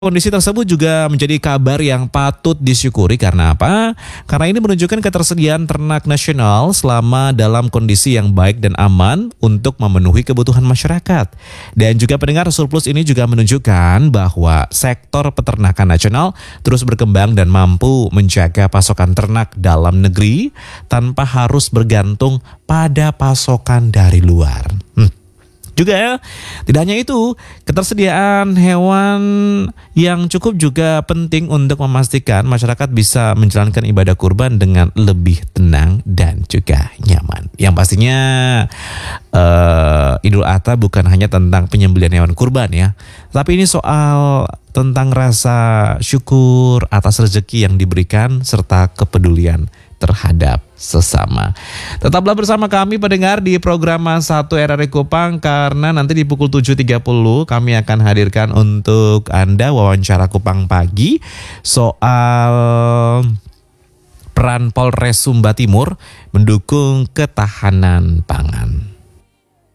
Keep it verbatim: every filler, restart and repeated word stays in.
Kondisi tersebut juga menjadi kabar yang patut disyukuri karena apa? Karena ini menunjukkan ketersediaan ternak nasional selama dalam kondisi yang baik dan aman untuk memenuhi kebutuhan masyarakat. Dan juga pendengar, surplus ini juga menunjukkan bahwa sektor peternakan nasional terus berkembang dan mampu menjaga pasokan ternak dalam negeri tanpa harus bergantung pada pasokan dari luar. Hmm. Juga ya, tidak hanya itu, ketersediaan hewan yang cukup juga penting untuk memastikan masyarakat bisa menjalankan ibadah kurban dengan lebih tenang dan juga nyaman. Yang pastinya uh, Idul Adha bukan hanya tentang penyembelihan hewan kurban ya, tapi ini soal tentang rasa syukur atas rezeki yang diberikan serta kepedulian terhadap sesama. Tetaplah bersama kami pendengar di program satu R R I Kupang, karena nanti di pukul tujuh tiga puluh kami akan hadirkan untuk Anda wawancara Kupang Pagi soal peran Polres Sumba Timur mendukung ketahanan pangan.